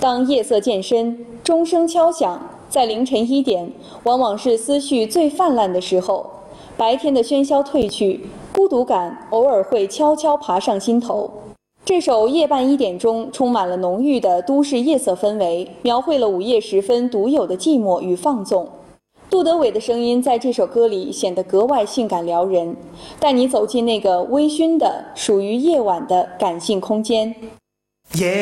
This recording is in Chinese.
当夜色渐深，钟声敲响，在凌晨1点，往往是思绪最泛滥的时候。白天的喧嚣褪去，孤独感偶尔会悄悄爬上心头。这首《夜半1点钟》充满了浓郁的都市夜色氛围，描绘了午夜时分独有的寂寞与放纵。杜德伟的声音在这首歌里显得格外性感撩人，带你走进那个微醺的、属于夜晚的感性空间。